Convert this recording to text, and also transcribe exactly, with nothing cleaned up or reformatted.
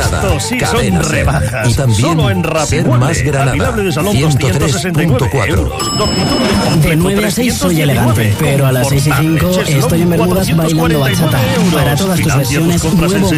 Granada, Esto sí Cadena son Ser. rebajas. Y también Solo en Ser Rapimueble. Más Granada, Apilable de salón ciento tres doscientos sesenta y punto nueve cuatro. euros. Dormitorio de completo De nueve a seis soy elegante, pero a las seis y cinco estoy en Bermudas bailando bachata. Para todas tus versiones, nuevo